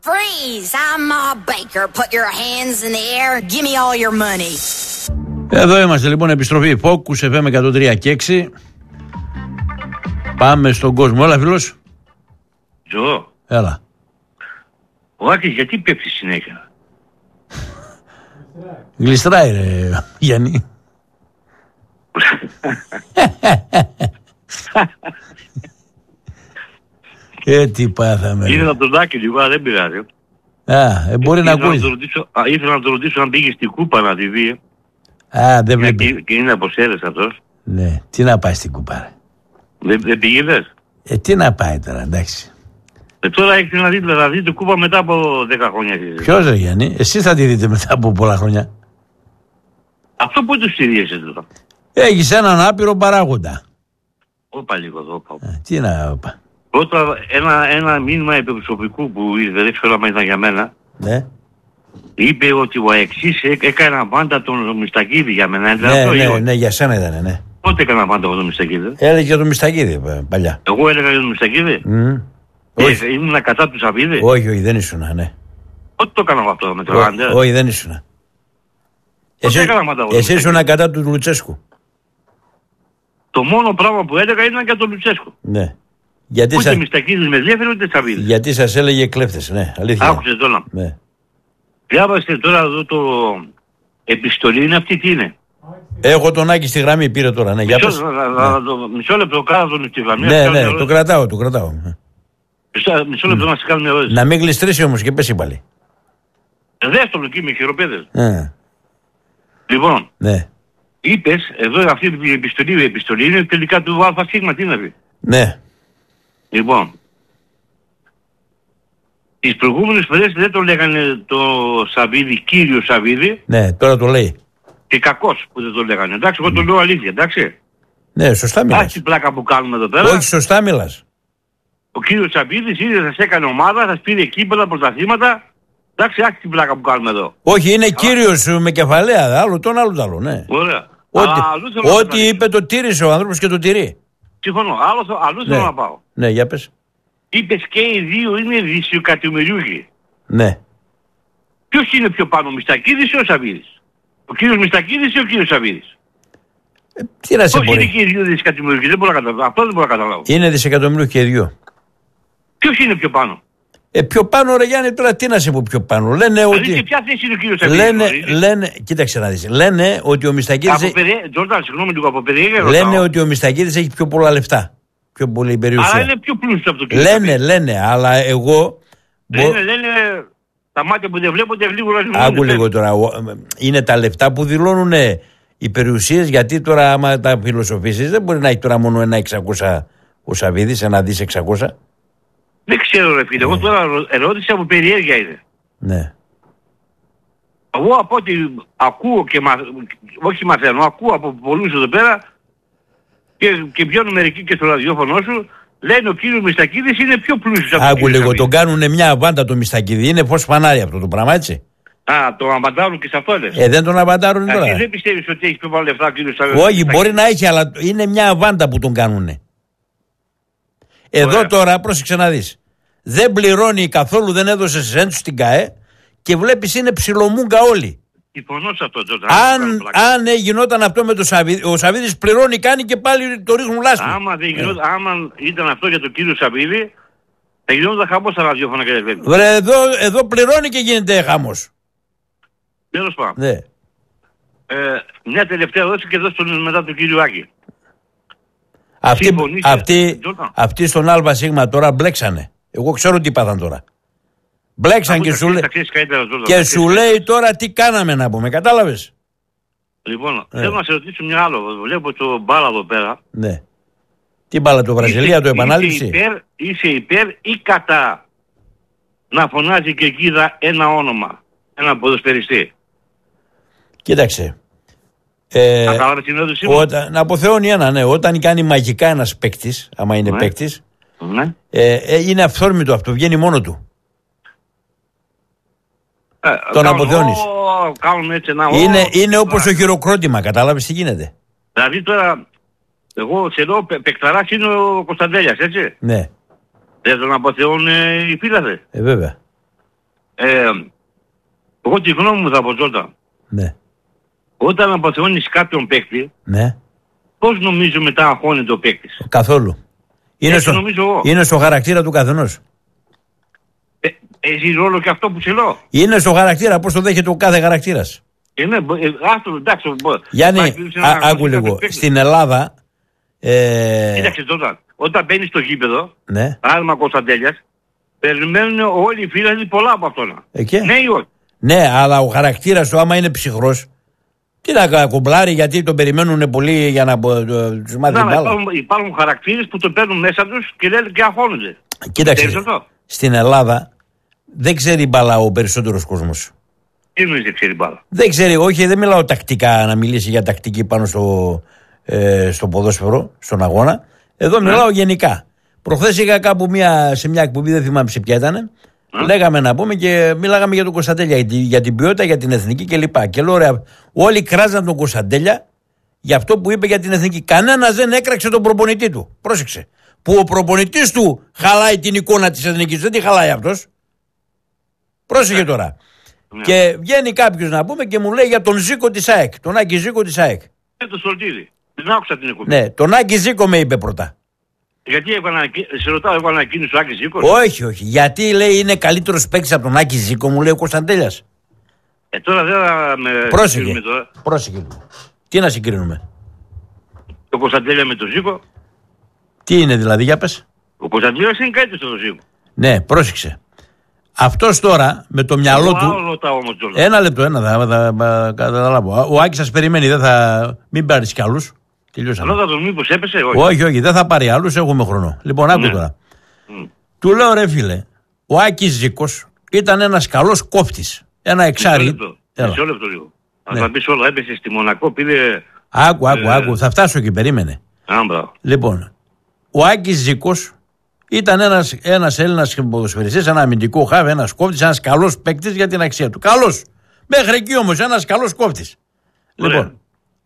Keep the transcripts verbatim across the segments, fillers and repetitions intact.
Freeze! I'm Ma Baker. Put your hands in the air. Give me all your money. Εδώ είμαστε λοιπόν, επιστροφή Focus εφ εμ εκατόν τρία και έξι. Πάμε στον κόσμο. Έλα φίλος. Ζω. Έλα. Ο Άκης γιατί πέφτει συνέχεια? Γλιστράει ρε Γιάννη. Ε, τι πάθαμε. Είναι από τον Άκη λίγο, δεν πειράζει. Α, ε, μπορεί να ακούει. Ήθελα να τον ρωτήσω αν πήγε στην Κούπα να τη δει. Α, δεν βλέπει. Και, και είναι από Σέρες αυτός. Ναι, τι να πάει στην Κούπα ρε. Δεν, δεν πήγες? Ε, τι να πάει τώρα, εντάξει. Ε, τώρα έχετε να δείτε, θα δείτε Κούπα μετά από δέκα χρόνια. Ποιος ρε Γιάννη, εσείς θα τη δείτε μετά από πολλά χρόνια. Αυτό που του στηρίζεσαι τώρα? Έχεις έναν άπειρο παράγοντα. Όπα λίγο εδώ. Α, τι να όπα. Πρώτα ένα, ένα μήνυμα επισωπικού που ήρθε, δεν ξέρω αν ήταν για μένα. Ναι. Είπε ότι ο Αεξής έκανα πάντα τον Μιστακίδη για μένα. Ναι, αυτό, ναι, ναι, ναι, για σένα ήταν, ναι. Πότε έκανα πάντα τον Μιστακίδη? Έλεγε για τον Μιστακίδη παλιά. Εγώ έλεγα για τον Μιστακίδη. Mm. Ε, ήμουν κατά του Σαββίδη. Όχι, όχι, δεν ήσουν, ναι. Πότε το έκανα αυτό με το Ράντερ? Όχι, δεν ήσουν. Εσύ, εσύ ήσουν κατά του Λουτσέσκου. Το μόνο πράγμα που έλεγα ήταν για τον Λουτσέσκου. Ναι. Γιατί ούτε σας... Μιστακίδης με διέφερε ούτε Σαββίδη. Γιατί σας έλεγε κλέφτες, ναι, αλήθεια. Άκουσε τώρα. Ναι. Διάβασε τώρα εδώ το επιστολή, είναι αυτή τι είναι? Έχω τον Άκη στη γραμμή, πήρε τώρα, ναι. Μισό, Για πες. να, να, ναι. Μισό λεπτό κάτω τον στη γραμμή. Ναι, ναι, το κρατάω, το κρατάω. Μισό, μισό λεπτό mm. να σε κάνω μια ερώτηση. Να μην γλιστρήσει όμως και πέσει πάλι. Δεύτερο εκεί με χειροπέδες. Mm. Λοιπόν, ναι. είπες εδώ αυτή την επιστολή, η επιστολή είναι τελικά του ΑΣ, τι να πει? Ναι. Λοιπόν, τις προηγούμενες φορές δεν το λέγανε το Σαββίδη, κύριο Σαββίδη. Ναι, τώρα το λέει. Και κακός που δεν το λέγανε. Εντάξει, εγώ το λέω αλήθεια, εντάξει. Ναι, σωστά μιλάς. Άχι πλάκα που κάνουμε εδώ πέρα. Όχι, σωστά μιλάς. Ο κύριος Σαββίδης ήδη σας έκανε ομάδα, σας πήρε κύπελα, πρωταθλήματα. Εντάξει, άχι την πλάκα που κάνουμε εδώ. Όχι, είναι κύριος με κεφαλαία, άλλο τον άλλο το άλλο, ναι. Ωραία. Ό,τι, ό,τι είπε το τήρησε ο άνθρωπος και το τηρεί. Συμφωνώ. Αλλού θέλω ναι. να πάω. Ναι, για πες. Είπες και οι δύο είναι δισεκατομμυριούχοι. Ναι. Ποιος είναι πιο πάνω, ο Μιστακίδης ή ο Σαββίδης? Ο κύριος Μιστακίδης ή ο κύριος Σαββίδης? Ε, τι να σε πώς μπορεί. είναι και οι δύο δισεκατομμυριούχοι? Δεν μπορώ να καταλάβω. Αυτό δεν μπορώ να καταλάβω. Είναι δισεκατομμύριο και οι δύο. Ποιος είναι πιο πάνω? Ε, πιο πάνω ρε Γιάννη, τώρα τι να σε πω πιο πάνω. Λένε δηλαδή ότι... και ποια θέση είναι ο κύριος Σαββίδης? Λένε, λένε, κοίταξε να δεις. Λένε ότι ο Μιστακίδης... Από περί... Τζόρταν, συγγνώμη λίγο, από περιέργεια λένε ρωτάω. ότι ο Μιστακίδης έχει πιο πολλά λεφτά. Πιο πολύ περιουσία. Αλλά είναι πιο πλούσιος από το κύριο Λένε, Σαββίδη. λένε, αλλά εγώ... Λένε, λένε, τα μάτια που δεν βλέπονται λίγο να άκου λίγο τώρα. Είναι τα λεφτά που δηλώνουν οι περιουσίες, γιατί τώρα άμα τα φιλοσοφήσεις δεν μπορεί να έχει τώρα μόνο ένα εξακόσια ο Σαββίδης, ένα δις εξακόσια. Δεν ξέρω ρε φίλε, ναι. εγώ τώρα ερώτηση από περιέργεια είναι. Ναι. Εγώ από ό,τι ακούω και μα... όχι μαθαίνω, ακούω από πολλούς εδώ πέρα και, και βγαίνουν μερικοί και στο ραδιόφωνο σου, λένε ο κύριος Μιστακίδης είναι πιο πλούσιος από τον Άκου κύριο λίγο, Σαββίδη. τον κάνουν μια αβάντα το Μιστακίδη. Είναι φως φανάρι αυτό το πράγμα, έτσι. Α, το αμπαντάρουν και σε αυτό λες. Ε, δεν τον αβαντάρουν τώρα. Εσύ δεν πιστεύεις ότι έχει πιο πολλά λεφτά ο κύριος Σαββίδης? Όχι, μπορεί να έχει, αλλά είναι μια αβάντα που τον κάνουνε. Εδώ ωραία. Τώρα, πρόσεξε να δεις. Δεν πληρώνει καθόλου, δεν έδωσε σέντους στην ΚΑΕ και βλέπεις είναι ψιλομούγκα όλοι. Συμφωνώ σε αυτό. Το Αν, αν ε, γινόταν αυτό με το Σαββίδη, ο Σαββίδης πληρώνει, κάνει και πάλι το ρίχνουν λάσπη. Άμα, δεν γινόταν, ε. άμα ήταν αυτό για τον κύριο Σαββίδη, θα γινόταν χαμός στα ραδιόφωνα και δεν. Βρε, εδώ, εδώ πληρώνει και γίνεται χαμός. Τέλος πάντων. Ναι. Ε, μια τελευταία ερώτηση και εδώ στον, μετά τον κύριο Άκη. Αυτοί, αυτοί, αυτοί στον ΑΣ τώρα μπλέξανε. Εγώ ξέρω τι πάθαν τώρα. Μπλέξαν και, σου, λέ... και σου λέει τώρα τι κάναμε να πούμε, κατάλαβες. Λοιπόν, ε. θέλω να σε ρωτήσω μια άλλο. Βλέπω το μπάλα εδώ πέρα. Ναι. Τι μπάλα, το Βραζιλία, είσαι, το επανάληψη. Είσαι υπέρ, είσαι υπέρ ή κατά να φωνάζει και εκεί ένα όνομα, ένα ποδοσφαιριστή? Κοίταξε. Ε, Κατάλαβες την ερώτησή μου? Όταν, να αποθεώνει ένα, ναι. Όταν κάνει μαγικά ένας παίκτης, άμα είναι ναι. παίκτης, ναι. ε, ε, είναι αυθόρμητο αυτό, βγαίνει μόνο του. Ε, τον αποθεώνεις. Είναι, είναι όπως το χειροκρότημα, κατάλαβες τι γίνεται. Δηλαδή τώρα, εγώ σε εδώ παικταράς είναι ο Κωνσταντέλιας, έτσι. Ναι. Δεν τον αποθεώνουν οι φίλαθες. Ε, βέβαια. Ε, εγώ τη γνώμη μου θα πω Τζόρνταν. Ναι. Όταν αποθεώνεις κάποιον παίκτη, ναι. πώς νομίζω μετά αγχώνεται ο παίκτης? Καθόλου. Είναι στο, είναι στο χαρακτήρα του καθενός. Ε, έχει ρόλο και αυτό που σε λέω. Είναι στο χαρακτήρα, πώς το δέχεται ο κάθε χαρακτήρας. Ε, ναι, ε, άστο, εντάξει. Γιάννη, άκου λίγο. Στην Ελλάδα... Ε... Κοίταξε τώρα, όταν μπαίνεις στο γήπεδο, ναι. Άρμα Κωνσταντέλιας, περιμένουν όλοι οι φίλοι πολλά από αυτόν. Εκεί. Ναι ή όχι? Ναι, αλλά ο χαρακτήρας του άμα είναι ψυχρός, τι να κουμπλάρει, γιατί τον περιμένουν πολύ για να τους μάθει την μπάλα. Υπάρχουν, υπάρχουν χαρακτήρες που το παίρνουν μέσα τους και λένε και αγχώνονται. Κοίταξε, στην Ελλάδα δεν ξέρει μπάλα ο περισσότερος κόσμος. Τι εννοείς δεν ξέρει μπάλα? Δεν ξέρει, όχι, δεν μιλάω τακτικά, να μιλήσει για τακτική πάνω στο, ε, στο ποδόσφαιρο, στον αγώνα. Εδώ ναι. μιλάω γενικά. Προχθές είχα κάπου μια, σε μια εκπομπή, δεν θυμάμαι σε ποια ήταν. Mm. Λέγαμε να πούμε και μιλάγαμε για τον Κωνσταντέλια, για την ποιότητα, για την εθνική κλπ. Και λέω ωραία, όλοι κράζαν τον Κωνσταντέλια για αυτό που είπε για την εθνική. Κανένας δεν έκραξε τον προπονητή του. Πρόσεξε. Που ο προπονητής του χαλάει την εικόνα της εθνικής, δεν τη χαλάει αυτός. Πρόσεχε τώρα. Mm. Και βγαίνει κάποιος να πούμε και μου λέει για τον Ζήκο της ΑΕΚ, τον Άκη Ζήκο της ΑΕΚ. Ε, το Σολτίδη. Δεν άκουσα την εκπομπή. Ναι, τον Άκη Ζήκο με είπε πρώτα. Γιατί έβαλα, σε ρωτάω, έβαλα εκείνη ο Άκης Ζήκος. Όχι, όχι. Γιατί λέει είναι καλύτερος παίκτης από τον Άκη Ζήκο, μου λέει ο Κωνσταντέλιας. Ε, τώρα δεν θα με πρόσεχε. Τώρα. Πρόσεχε. Τι να συγκρίνουμε? Το Κωνσταντέλια με τον Ζήκο. Τι είναι δηλαδή, για πες. Ο Κωνσταντέλιας είναι καλύτερος από τον Ζήκο. Ναι, πρόσεξε. Αυτός τώρα με το μυαλό του. Όμως, ένα λεπτό, ένα θα καταλάβω. Ο Άκης σας περιμένει, δεν θα. Μην πάρεις κι άλλους. Αλλά θα τον μήπως έπεσε, όχι. Όχι, όχι, δεν θα πάρει άλλους, έχουμε χρόνο. Λοιπόν, άκου ναι. τώρα. Mm. Του λέω ρε φίλε, ο Άκης Ζήκος ήταν ένας καλός κόφτης. Ένα εξάρι. Μισό λεπτό λίγο. Ναι. Θα πεις όλα, έπεσε στη Μονακό, πήρε. Άκου, άκου, ε... άκου, θα φτάσω εκεί, περίμενε. Άμπρα. Λοιπόν, ο Άκης Ζήκος ήταν ένας, ένας Έλληνας ποδοσφαιριστής, ένα αμυντικό χάβι, ένας κόφτης, ένας καλός παίκτης για την αξία του. Καλός. Μέχρι εκεί όμως, ένας καλός κόφτης. Λοιπόν.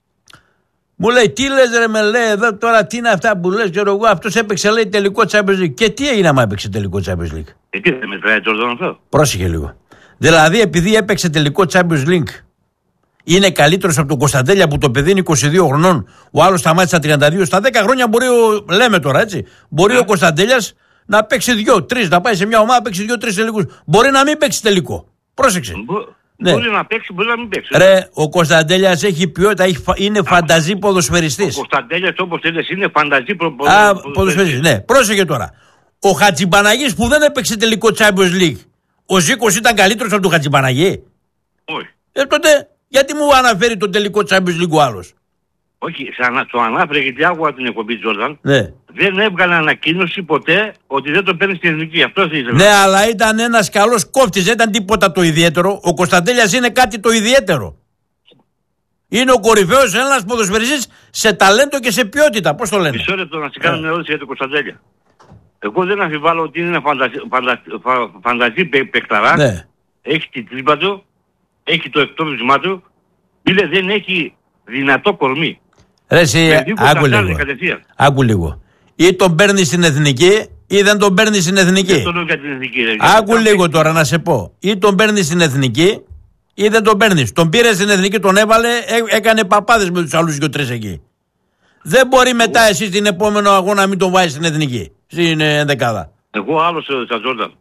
Μου λέει, τι λες ρε με λέει εδώ τώρα, τι είναι αυτά που λες, ξέρω εγώ, αυτός έπαιξε λέει τελικό Champions League. Και τι έγινε άμα έπαιξε τελικό Champions League? Ε, τι δεν μετράει Τζόρνταν αυτό? Πρόσεχε λίγο. Δηλαδή επειδή έπαιξε τελικό Champions League, είναι καλύτερος από τον Κωνσταντέλια που το παιδί είναι είκοσι δύο χρονών, ο άλλος σταμάτησε στα τριάντα δύο, στα δέκα χρόνια μπορεί, ο, λέμε τώρα έτσι, μπορεί yeah. ο Κωνσταντέλιας να παίξει δύο, τρεις, να πάει σε μια ομάδα να παίξει δύο, τρεις τελικούς. Μπορεί να μην παίξει τελικό. Πρόσεξε. Μπο... Ναι. Μπορεί να παίξει, μπορεί να μην παίξει. Ρε, ο Κωνσταντέλιας έχει ποιότητα, έχει, είναι φανταζή ποδοσφαιριστής. Ο Κωνσταντέλιας όπως έλεγες είναι φανταζή προ... Α, ποδοσφαιριστής. Ναι, πρόσεχε τώρα. Ο Χατζιμπαναγής που δεν έπαιξε τελικό Champions League, ο Ζήκος ήταν καλύτερος από τον Χατζιμπαναγή? Όχι. Ε, τότε, γιατί μου αναφέρει τον τελικό Champions League ο άλλος? Όχι, το ανάφερε γιατί άκουγα την εκπομπή Τζόρνταν. Ναι. Δεν έβγαλε ανακοίνωση ποτέ ότι δεν το παίρνει στην εθνική. Αυτό ήθελα. Ναι, αλλά ήταν ένας καλός κόφτης, δεν ήταν τίποτα το ιδιαίτερο. Ο Κωνσταντέλιας είναι κάτι το ιδιαίτερο. Είναι ο κορυφαίος Έλληνας ποδοσφαιριστής σε ταλέντο και σε ποιότητα. Πώς το λένε? Μισό λεπτό να σε κάνω μια ερώτηση για τον Κωνσταντέλια. Εγώ δεν αμφιβάλλω ότι είναι ένα φανταζή, φαντα, φα, φανταζή παικταρά. Ναι. Έχει την τρύπα του, έχει το εκτόπισμά του. Φίλε, δεν έχει δυνατό κορμί. Ρε εσύ, άκου λίγο. Άκου λίγο. Ή τον παίρνει στην εθνική ή δεν τον παίρνει στην εθνική. Δεν το λέω για την εθνική. Ρε. Άκου λίγο τώρα να σε πω. Ή τον παίρνει στην εθνική ή δεν τον παίρνει. Τον πήρε στην εθνική, τον έβαλε, έκανε παπάδες με τους άλλους δύο-τρεις εκεί. Δεν μπορεί μετά εσύ στην επόμενο αγώνα να μην τον βάζει στην εθνική. Στην ενδεκάδα. Εγώ άλλος θα Τζόρνταν.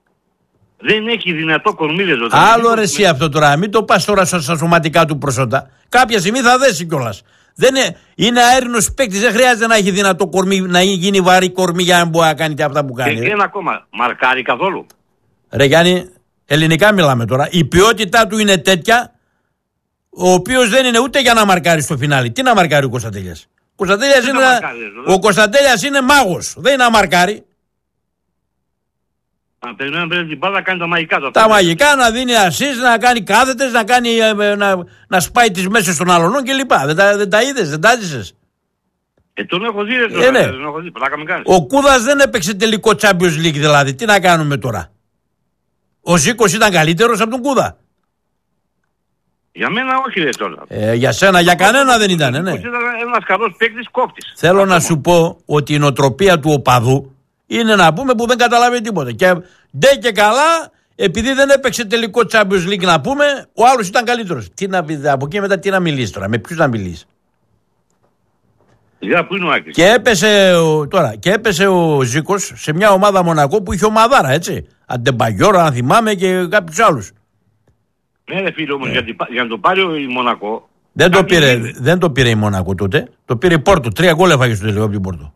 Δεν έχει δυνατό κορμί, ρε Τζόρνταν. Άλλο ρε εσύ αυτό τώρα. Μην το πας τώρα στα σωματικά του προσώτα. Κάποια στιγμή θα δέσει κιόλας. Δεν είναι, είναι αέρινος παίκτης, δεν χρειάζεται να έχει δυνατό κορμί, να γίνει βαρύ κορμί για να μπορεί να κάνει και αυτά που κάνει. Και ένα ακόμα, μαρκάρει καθόλου? Ρε Γιάννη, ελληνικά μιλάμε τώρα. Η ποιότητά του είναι τέτοια, ο οποίος δεν είναι ούτε για να μαρκάρει στο φινάλι. Τι να μαρκάρει ο Κωνσταντέλιας? Κωνσταντέλιας είναι, μαρκάρει, ο Κωνσταντέλιας είναι μάγος, δεν είναι να μαρκάρει. Αν περιμένουμε πρέπει την μπάλα να κάνει τα μαγικά του. Τα μαγικά, να δίνει ασίς, να κάνει κάθετες, να, κάνει, να, να σπάει τις μέσες των άλλων κλπ. Δεν τα, δεν τα είδες, δεν τα ζήσες. Ε, τον έχω δει, ρε, τώρα, ε, ναι. τον έχω δει, πλάκα με κάνεις. Ο Κούδας δεν έπαιξε τελικό Champions League δηλαδή. Τι να κάνουμε τώρα? Ο Ζήκος ήταν καλύτερος από τον Κούδα? Για μένα όχι, ρε τώρα. Ε, για σένα, για κανένα δεν ήταν, ναι. Ήταν ένας καλός παίκτης κόφτης. Θέλω Ακόμα. να σου πω ότι η νοοτροπία του οπαδού είναι να πούμε που δεν καταλάβει τίποτα. Και ντε και καλά επειδή δεν έπαιξε τελικό Champions League να πούμε, ο άλλος ήταν καλύτερος. Τι να πει, από εκεί μετά τι να μιλήσει τώρα, με ποιους να μιλήσει. Για πού είναι ο Άκης. Και έπεσε, τώρα, και έπεσε ο Ζήκος σε μια ομάδα Μονακό που είχε ομαδάρα, έτσι. Αντεμπαγιόρα, αν θυμάμαι, και κάποιους άλλους. Ναι, ρε φίλε, όμως, yeah. για, για να το πάρει η Μονακό. Δεν το, πήρε, δεν το πήρε η Μονακό τότε. Το πήρε η Πόρτο. Τρία γκολ έφαγε στο τελικό από την Πόρτο.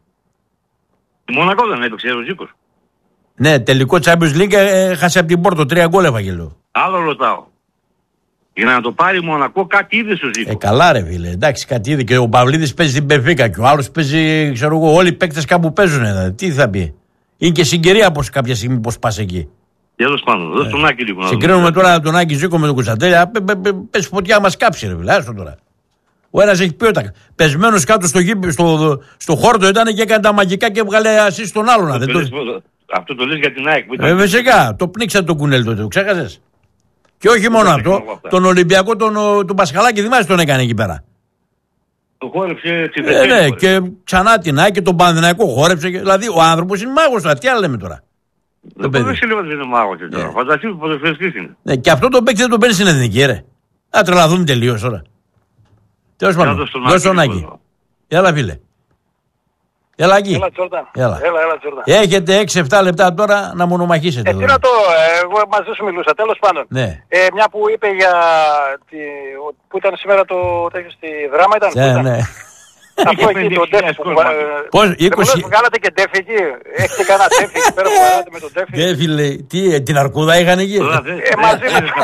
Η Μονακό δεν έπαιξε ο Ζήκος. Ναι, τελικό Champions League έχασε από την Πόρτο. Τρία γκολ έφαγε, λέω. Άλλο ρωτάω. Για να το πάρει η Μονακό, κάτι είδε στο Ζήκο. Ε, καλά, ρε φίλε. Εντάξει, κάτι είδε. Και ο Παυλίδης παίζει στην Μπενφίκα και ο άλλος παίζει, ξέρω εγώ, όλοι οι παίκτες κάπου παίζουν. Δηλαδή. Τι θα πει. Είναι και συγκυρία πως κάποια στιγμή πως πας εκεί. Τέλος πάντων, δώσ' τον Άκη λίγο. Συγκρίνουμε τώρα τον Άκη Ζήκο με τον Κωνσταντέλια. Πες φωτιά μας κάψει, ρε φίλε. Άστο τώρα. Ο ένας έχει ποιότητα. Πεσμένος κάτω στο, στο, στο χόρτο ήταν και έκανε τα μαγικά και έβγαλε ασύ στον άλλον. Το το... Το... Αυτό το λες για την ΑΕΚ. Ε, φυσικά. Το πνίξα το κουνέλ τότε. Το ξέχασες. Και όχι το μόνο αυτό. Τον Ολυμπιακό, τον, τον Πασχαλάκη, θυμάσαι τον έκανε εκεί πέρα. Το χόρεψε τη ε, ναι, και ξανά την ΑΕΚ και τον Παναθηναϊκό χόρεψε. Δηλαδή ο άνθρωπος είναι μάγος τώρα. Τι άλλο λέμε τώρα. Δεν μπορεί να λέει ότι είναι μάγος τώρα. Φανταστείτε που ποδοσφαιριστής είναι. Ναι, και αυτό το παίκτη δεν τον παίρνει στην εθνική, ρε. Θα τρελαθούμε τελείως τώρα. Τέλος πάντων, δώσ' τον Άκη. Έλα φίλε. Έλα εκεί. Έλα Τζόρνταν. Έλα. Έλα, έλα Τζόρνταν. Έχετε έξι εφτά λεπτά τώρα να μονομαχήσετε. Ε, τι να το, εγώ μαζί σου μιλούσα, τέλος πάντων. Ναι. Ε, μια που είπε για, τη, που ήταν σήμερα το τέτοιο στη Δράμα ήταν. Ναι, ναι. Αυτό εκεί το τέφι που Πώς, είκοσι... βγάλατε και τέφι εκεί. Έχετε κανένα τέφι εκεί πέρα που βγάλατε με τον τέφι. Τέφι λέει, τι, την αρκούδα είχαν εκεί. Ε, μαζί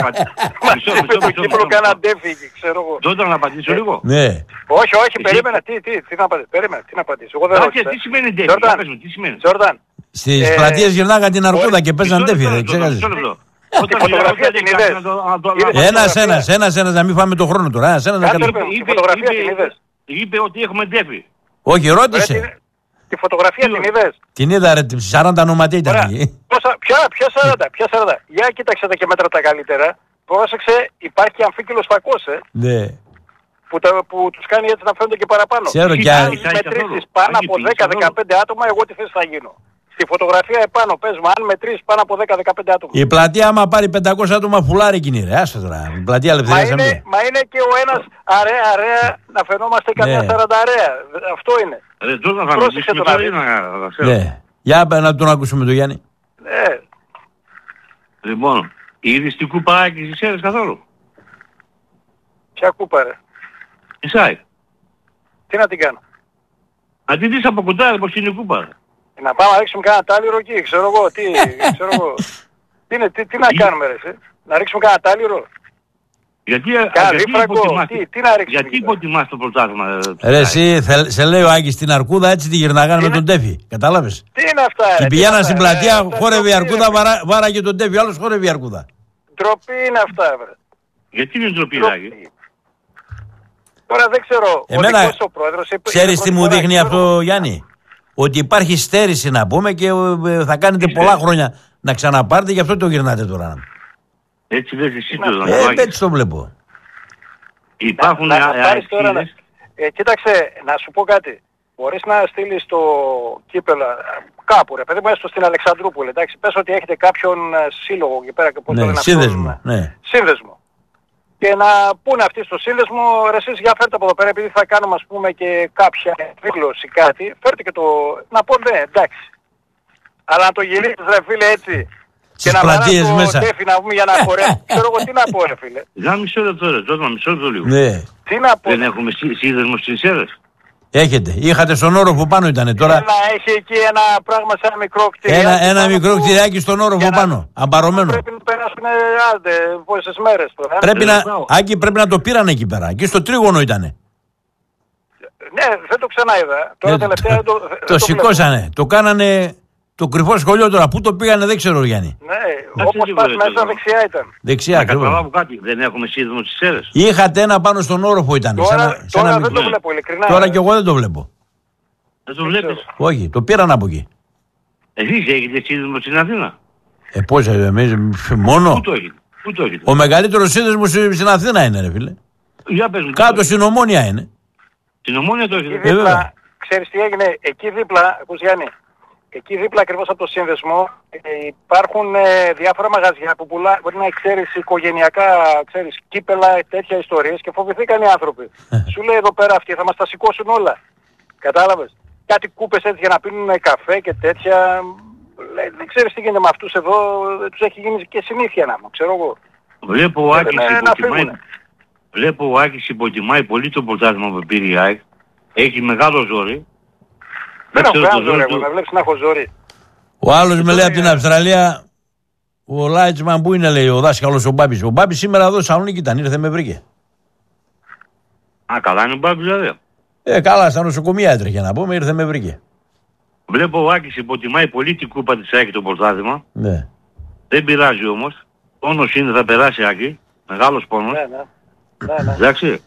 με τον Κύπρο κάνα τέφι εκεί, ξέρω εγώ. Τότε να απαντήσω λίγο. Ναι. Όχι, όχι, περίμενα, τι, τι, τι να απαντήσω, περίμενα, τι να απαντήσω. Εγώ δεν ρώτησα. Τι σημαίνει τέφι, τι σημαίνει. Τζόρνταν. Στις πλατείες γυρνάγαν την αρκούδα και παίζαν τέφι, δεν ξέχασες. Τη φωτογραφία την είδες. Ένας, ένας, ένας, ένας, να μην φάμε τον χρόνο τώρα. Ένας, ένας, να κάνουμε. Τη φωτογραφία την είδες. Είπε ότι έχουμε τέφι. Όχι, ρώτησε. Τη φωτογραφία την είδες. Την είδα ρε, σαράντα νοματή ήταν εκεί. Ποια σαράντα, ποια σαράντα. Για κοίταξε τα και μέτρα τα καλύτερα. Πρόσεξε, υπάρχει αμφίκυλος φακός, ε. Ναι. Που, τα, που τους κάνει έτσι να φαίνονται και παραπάνω. Ξέρω κι αν μετρήσεις πάνω από δέκα με δεκαπέντε άτομα, εγώ τι θες θα γίνω. Στη φωτογραφία επάνω, πες μου, αν μετρήσεις πάνω από δέκα με δεκαπέντε άτομα. Η πλατεία, άμα πάρει πεντακόσια άτομα, φουλάρει εκείνη, ρε. Άσε τώρα. Η πλατεία Ελευθερίας. Μα, είναι, μα είναι και ο ένας αρέα, αρέα, να φαινόμαστε καμιά ναι. σαράντα αρέα. Αυτό είναι. Ρε, τώρα θα πρόσεξε τον Άδη. Ναι. Για να τον ακούσουμε τον Γιάννη. Ναι. Λοιπόν, είδες την κούπα Άκη στις Σέρρες καθόλου. Ποια κούπα, ρε. Η ΣΑΕΚ. Τι να την κάνω. Αν την δεις από κοντά, πως είναι η κούπα. Να πάμε να ρίξουμε κανένα τάλιρο εκεί, ξέρω εγώ, τι, ξέρω εγώ. Τι, είναι, τι, τι να κάνουμε ρε, εσύ. Να ρίξουμε κανένα τάλιρο. Γιατί, γιατί, υποτιμάς, τι, τι να ρίξουμε. Γιατί υποτιμάς το πρωτάθλημα. Ρε εσύ, θε, σε λέει ο Άκης στην αρκούδα έτσι τη γυρναγάνε με τον τέφι. Κατάλαβες. Τι είναι αυτά ρε. Και πηγαίναν στην πλατεία, χόρευε η αρκούδα, βάραγε τον τέφι, άλλος χόρευε η αρκούδα. Ντροπή είναι αυτά ρε. Γιατί είναι ντροπή Άκη. Τώρα δεν ξέρω, εμένα, ο δικός ο πρόεδρος... Ξέρεις τι μου δείχνει αυτό Γιάννη. Ότι υπάρχει στέρηση να πούμε και θα κάνετε πολλά χρόνια να ξαναπάρτε, γι' αυτό το γυρνάτε τώρα. Έτσι δεν εσύ το ε, ε, έτσι το βλέπω. Υπάρχουν να, να πάρεις τώρα να, ε, κοίταξε, να σου πω κάτι. Μπορείς να στείλεις το κύπελο κάπου ρε παιδί μου, έστω στην Αλεξανδρούπολη. Εντάξει, πες ότι έχετε κάποιον σύλλογο εκεί πέρα και πώς ναι, σύνδεσμο, ναι. Σύνδεσμο. Και να πούνε αυτοί στο σύνδεσμο, ρε εσείς για φέρτε από εδώ πέρα, επειδή θα κάνουμε ας πούμε και κάποια εκδήλωση κάτι, φέρτε και το... να πω ναι, εντάξει. Αλλά να το γυρίσεις ρε φίλε έτσι, στις και να πλατείες βάλεις μέσα. το τέφι να πούμε για να χωρέσει. Ξέρω εγώ τι να πω ρε φίλε. Για μισό λεπτό ρε, τότε μισό λεπτό λίγο. Ναι. Τι να πω. Δεν έχουμε σύνδεσμο στις Σέρρες. Έχετε. Είχατε στον όροφο πάνω ήτανε τώρα. Ένα, έχει εκεί ένα πράγμα σε ένα μικρό κτίριο. Ένα, ένα μικρό κτιριάκι στον όροφο πάνω. Αμπαρωμένο. Πρέπει να περάσουν άντε πόσες μέρες τώρα. Πρέπει να, Άκη, πρέπει να το πήραν εκεί πέρα. Εκεί στο τρίγωνο ήτανε. Ναι, δεν το ξαναείδα. Τώρα τελευταία το, το, το σηκώσανε. Το κάνανε το κρυφό σχολείο τώρα. Πού το πήγανε δεν ξέρω Γιάννη. Ναι, όπως πας μέσα δεξιά ήταν. Δεξιά, να καταλάβω κάτι. Δεν έχουμε σύνδεσμο στις Σέρρες. Είχατε ένα πάνω στον όροφο ήταν. Τώρα, σαν, σαν τώρα δεν μικρό. το βλέπω ειλικρινά. Τώρα κι εγώ δεν το βλέπω. Δεν το βλέπεις. Όχι, το πήραν από εκεί. Εσείς έχετε σύνδεσμο στην Αθήνα. Ε, πώς εμείς, μόνο. Πού το έχετε. Πού το έχετε. Ο μεγαλύτερος σύνδεσμος στην Αθήνα είναι ρε φίλε. Για πες μου. Κάτω στην Ομόνια είναι. Στην Ομόνια το έχετε. Εκεί δίπλα, ξέρεις τι έγινε, εκεί δίπλα, ακούς Γιάννη, εκεί δίπλα ακριβώς από το σύνδεσμο ε, υπάρχουν ε, διάφορα μαγαζιά που πουλά, μπορεί να ξέρεις οικογενειακά, ξέρεις, κύπελα, τέτοια ιστορίες και φοβηθήκαν οι άνθρωποι. Σου λέει εδώ πέρα αυτοί θα μας τα σηκώσουν όλα. Κατάλαβες. Κάτι κούπες έτσι για να πίνουν καφέ και τέτοια. Λέει, δεν ξέρεις τι γίνεται με αυτούς εδώ, τους έχει γίνει και συνήθεια να μου, ξέρω εγώ. Βλέπω ο Άκης υποτιμάει, βλέπω ο Άκης υποτιμάει πολύ το πρωτάθλημα που πήρε η ΑΕΚ. Έχει μεγάλο ζόρι. Δεν έχω κανένα ζόρι, εγώ με βλέπεις να έχω ζόρι. Ο άλλος με λέει από την Αυστραλία, ο Λάιτσμαν που είναι, λέει ο δάσκαλος ο Μπάμπης. Ο Μπάμπης σήμερα εδώ Σαλονίκη ήταν, ήρθε με βρήκε. Α, καλά είναι ο Μπάμπης δηλαδή. Ε, καλά, στα νοσοκομεία έτρεχε να πούμε, ήρθε με βρήκε. Βλέπω ο Άκης υποτιμάει πολύ την κούπα της ΑΕΚ το πρωτάθλημα. Ναι. Δεν πειράζει όμως. Πόνος είναι, θα περάσει Άκη. Μεγάλος πόνος. Ναι, ναι. Ναι, ναι. Εντάξει.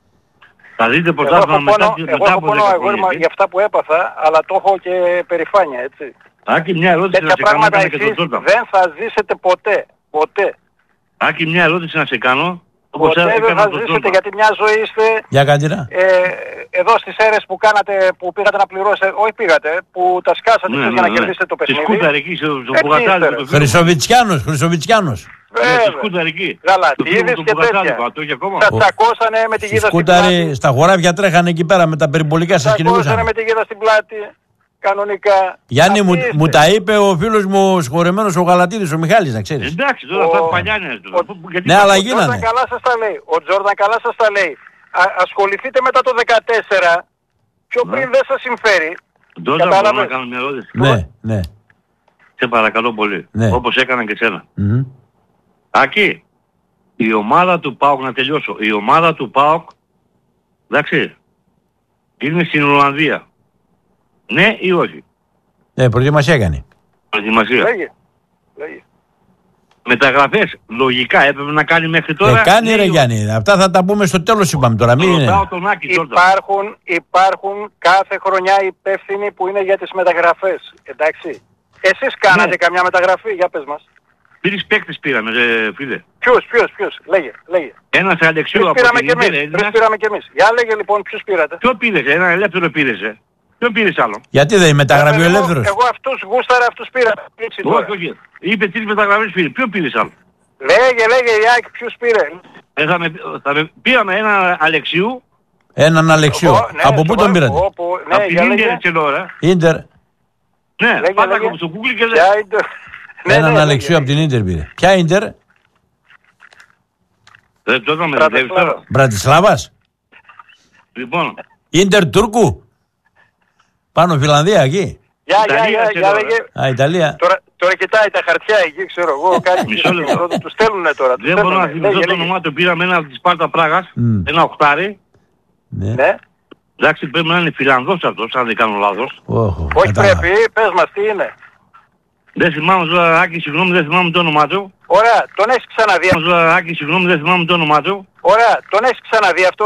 Θα δείτε πρωτάθλημα μετά, μετά εγώ έχω από πόνο αγόρημα για αυτά που έπαθα, αλλά το έχω και περηφάνεια, έτσι. Άκη, μια ερώτηση να σε κάνω, πράγματα και τον Τζόρνταν. δεν θα ζήσετε ποτέ. Ποτέ. Άκη, μια ερώτηση να σε κάνω. Ποτέ δεν θα ζήσετε, γιατί μια ζωή είστε. Για καντινά. Ε, εδώ στις αίρες που κάνατε, που πήγατε να πληρώσετε, όχι πήγατε, που τα σκάσατε ναι, ναι, ναι, για να ναι. κερδίσετε το παιχνίδι. Στη σκούταρ εκεί, στο Πουγατάδι. Χρυσοβιτσιάνος, Χρυσοβιτσιάνος. Στη σκούταρ εκεί. Γαλατίδης και τέτοια. Τα τσακώσανε με τη γίδα στην πλάτη. Στα χωράφια τρέχανε εκεί πέρα με τα περιπολικά, σας κυνηγούσαν. Τσακώσανε με τη γίδα στην πλάτη. Κανονικά. Γιάννη, μου, μου τα είπε ο φίλος μου ο συγχωρεμένος ο Γαλατίδης, ο Μιχάλης, να ξέρεις. Εντάξει, τώρα αυτά παλιά είναι. Ναι, αλλά γίνανε. Ο καλά σας τα λέει. Ο Τζόρνταν καλά σας τα λέει. Α, ασχοληθείτε μετά το δεκατέσσερα. Πιο πριν δεν σας συμφέρει. Τζόρνταν, μπορώ να κάνω μια ερώτηση. Ναι, ναι. Σε παρακαλώ πολύ. Ναι. Όπως έκανα και σένα. Mm-hmm. Άκη, η ομάδα του ΠΑΟΚ, να τελειώσω. Η ομάδα του ΠΑΟΚ, εντάξει, είναι στην Ολλανδία. Ναι ή όχι? Ναι, προετοιμασία έκανε. Προετοιμασία. Λέγε. Λέγε. Μεταγραφές λογικά έπρεπε να κάνει μέχρι τώρα. Ε, κάνει ρε Γιάννη. Αυτά θα τα πούμε στο τέλος, είπαμε τώρα. Μην είναι. Υπάρχουν, υπάρχουν κάθε χρονιά υπεύθυνοι που είναι για τις μεταγραφές. Εντάξει. Εσείς κάνατε ναι. καμιά μεταγραφή, για πες μας. Τρεις παίκτες πήραμε, ρε φίλε. Ποιος, ποιος, ποιος. Λέγε, λέγε. Ένας Αλεξίου από την Ιντερ. Τρεις πήραμε και εμείς. Για λέγε λοιπόν ποιους πήρατε. Ποιο πήρες, ένα ελεύθερο πήρες, ε. Ποιον πήρες άλλο? Γιατί δεν μεταγραφεί ο ελεύθερος? Εγώ αυτούς γούσταρα, αυτούς πήρα. Όχι, όχι. Είπε τρεις μεταγραφές πήρε. Ποιον πήρες άλλο? Λέγε, λέγε, Ιάκ, ποιους πήρε. Ε, θα με, θα με, πήραμε έναν Αλεξίου. Έναν Αλεξίου. Ναι, από πού τον πήρατε? Όπου, ναι, από την Ίντερ Τσελόρα. Ίντερ. Ναι, πάντα στο Google και λέει. Έναν Αλεξίου από την Ίντερ πήρε. Ποια Ίντερ? Δεν το είδαμε. Μπρατισλάβας. Λοιπόν. Ίντερ Τούρκου. Πάνω Φιλανδία εκεί. Για, για, για, για λέγε. Α, Ιταλία. Τώρα, τώρα κοιτάει τα χαρτιά εκεί, ξέρω εγώ. Μισό λεπτό. Τους στέλνουνε τώρα. Δεν μπορώ να θυμηθώ το όνομά του. Πήραμε ένα από τη Σπάρτα Πράγας. Ένα οχτάρι. Ναι. Εντάξει, πρέπει να είναι Φιλανδός αυτός, αν δεν κάνω λάθος. Όχι πρέπει, πες μας τι είναι. Δεν θυμάμαι τώρα, Άκη, συγγνώμη, δεν θυμάμαι το όνομά του. Ωραία, τον έχεις ξαναδεί. Άκη, συγγνώμη, δεν θυμάμαι το όνομά του. Ωραία, τον έχεις ξαναδεί αυτό.